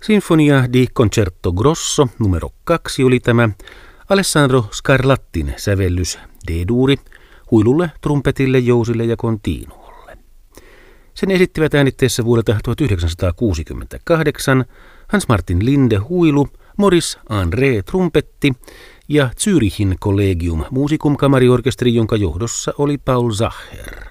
Sinfonia di Concerto Grosso numero 2 oli tämä Alessandro Scarlattin sävellys D-duuri huilulle, trumpetille, jousille ja continuolle. Sen esittivät äänitteessä vuodelta 1968 Hans Martin Linde huilu, Maurice André trumpetti ja Zürichin Collegium Musicum kamariorkesteri, jonka johdossa oli Paul Zacher.